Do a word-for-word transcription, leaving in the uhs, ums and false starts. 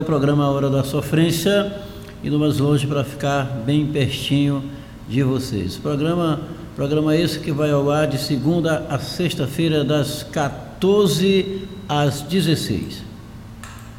O programa Hora da Sofrência, indo mais longe para ficar bem pertinho de vocês. Programa, programa esse que vai ao ar de segunda a sexta-feira, das quatorze às dezesseis.